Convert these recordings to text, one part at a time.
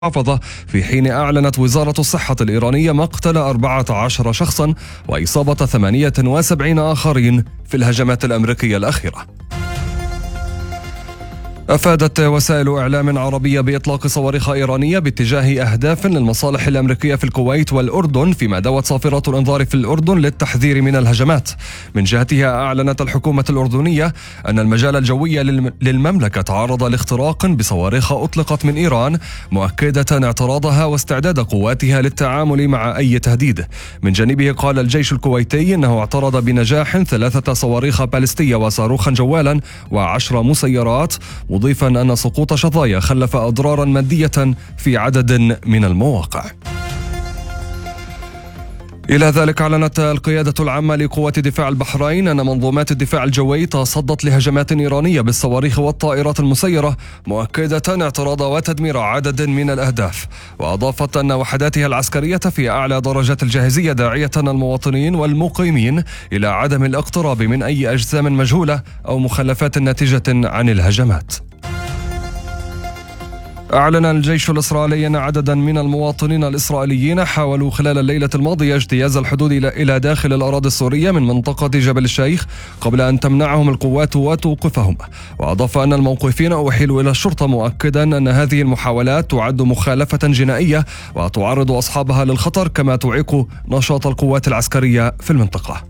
المحافظة، في حين أعلنت وزارة الصحة الإيرانية مقتل 14 شخصا وإصابة 78 آخرين في الهجمات الأمريكية الأخيرة. أفادت وسائل إعلام عربية بإطلاق صواريخ إيرانية باتجاه أهداف للمصالح الأمريكية في الكويت والأردن، فيما دوت صافرة الإنذار في الأردن للتحذير من الهجمات. من جهتها أعلنت الحكومة الأردنية أن المجال الجوي للمملكة تعرض لاختراق بصواريخ أطلقت من إيران، مؤكدة اعتراضها واستعداد قواتها للتعامل مع أي تهديد. من جانبه قال الجيش الكويتي أنه اعترض بنجاح 3 صواريخ باليستية وصاروخا جوالا و10 مسيرات، مضيفا أن سقوط شظايا خلف أضرارا مادية في عدد من المواقع. إلى ذلك أعلنت القيادة العامة لقوات دفاع البحرين أن منظومات الدفاع الجوي تصدت لهجمات إيرانية بالصواريخ والطائرات المسيرة، مؤكدة اعتراض وتدمير عدد من الأهداف. وأضافت أن وحداتها العسكرية في أعلى درجات الجاهزية، داعية المواطنين والمقيمين إلى عدم الاقتراب من أي أجسام مجهولة أو مخلفات ناتجة عن الهجمات. أعلن الجيش الإسرائيلي أن عددا من المواطنين الإسرائيليين حاولوا خلال الليلة الماضية اجتياز الحدود إلى داخل الأراضي السورية من منطقة جبل الشيخ قبل أن تمنعهم القوات وتوقفهم. وأضاف أن الموقفين أحيلوا إلى الشرطة، مؤكدا أن هذه المحاولات تعد مخالفة جنائية وتعرض أصحابها للخطر، كما تعيق نشاط القوات العسكرية في المنطقة.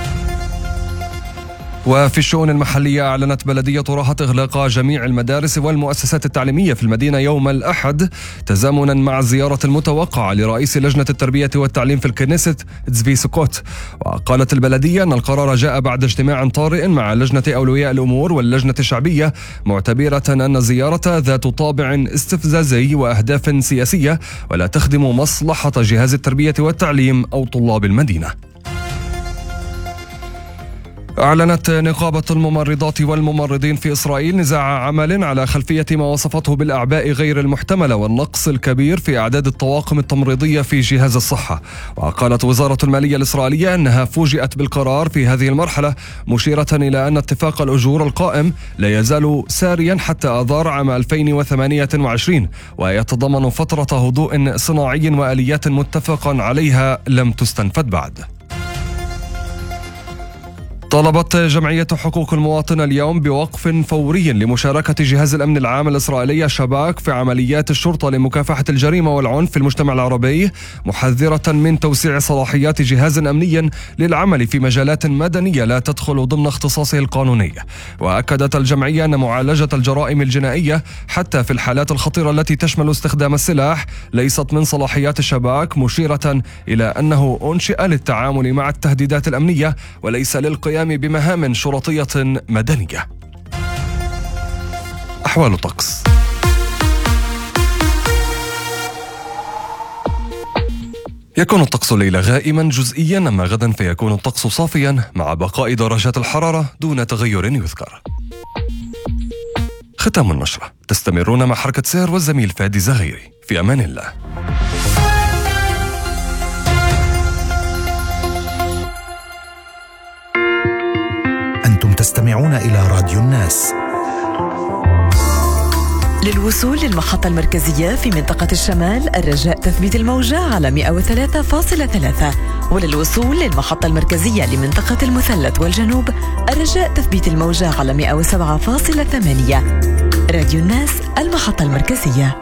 وفي الشؤون المحلية أعلنت بلدية رهط إغلاق جميع المدارس والمؤسسات التعليمية في المدينة يوم الأحد، تزامنا مع الزيارة المتوقعة لرئيس لجنة التربية والتعليم في الكنيست تزفي سكوت. وقالت البلدية أن القرار جاء بعد اجتماع طارئ مع لجنة أولياء الأمور واللجنة الشعبية، معتبرة أن الزيارة ذات طابع استفزازي وأهداف سياسية ولا تخدم مصلحة جهاز التربية والتعليم أو طلاب المدينة. أعلنت نقابة الممرضات والممرضين في إسرائيل نزاع عمل على خلفية ما وصفته بالأعباء غير المحتملة والنقص الكبير في أعداد الطواقم التمريضية في جهاز الصحة. وقالت وزارة المالية الإسرائيلية أنها فوجئت بالقرار في هذه المرحلة، مشيرة إلى أن اتفاق الأجور القائم لا يزال ساريا حتى آذار عام 2028 ويتضمن فترة هدوء صناعي وآليات متفقا عليها لم تستنفد بعد. طلبت جمعية حقوق المواطن اليوم بوقف فوري لمشاركة جهاز الأمن العام الإسرائيلي الشباك في عمليات الشرطة لمكافحة الجريمة والعنف في المجتمع العربي، محذرة من توسيع صلاحيات جهاز أمني للعمل في مجالات مدنية لا تدخل ضمن اختصاصه القانوني. وأكدت الجمعية أن معالجة الجرائم الجنائية حتى في الحالات الخطيرة التي تشمل استخدام السلاح ليست من صلاحيات الشباك، مشيرة إلى أنه أنشئ للتعامل مع التهديدات الأمنية وليس للقيام بمهام شرطية مدنية. أحوال الطقس. يكون الطقس الليلة غائما جزئيا، أما غدا فيكون الطقس صافيا مع بقاء درجات الحرارة دون تغير يذكر. ختام النشرة. تستمرون مع حركة سير والزميل فادي زغيري. في أمان الله. تستمعون إلى راديو الناس. للوصول للمحطة المركزية في منطقة الشمال الرجاء تثبيت الموجة على 103.3، وللوصول للمحطة المركزية لمنطقة المثلث والجنوب الرجاء تثبيت الموجة على 107.8. راديو الناس، المحطة المركزية.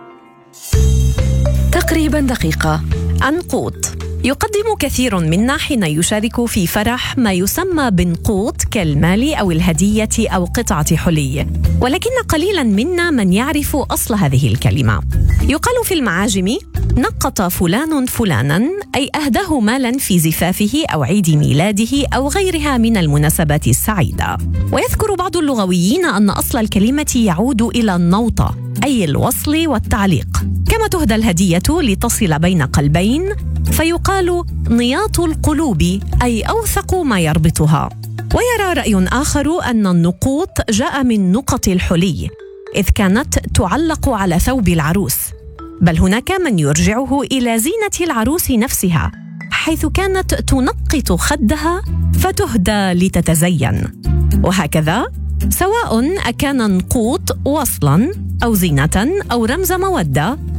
تقريبا دقيقة. عنقود. يقدم كثير منا حين يشارك في فرح ما يسمى بنقوط كالمال أو الهدية أو قطعة حلي، ولكن قليلا منا من يعرف أصل هذه الكلمة. يقال في المعاجم: نقط فلان فلانا، أي أهداه مالا في زفافه أو عيد ميلاده أو غيرها من المناسبات السعيدة. ويذكر بعض اللغويين أن أصل الكلمة يعود إلى النوطة، أي الوصل والتعليق، كما تهدى الهدية لتصل بين قلبين، فيقال نياط القلوب، أي أوثق ما يربطها. ويرى رأي آخر أن النقوط جاء من نقط الحلي، إذ كانت تعلق على ثوب العروس، بل هناك من يرجعه إلى زينة العروس نفسها، حيث كانت تنقط خدها فتهدى لتتزين. وهكذا سواء أكان نقوط وصلاً أو زينة أو رمز مودة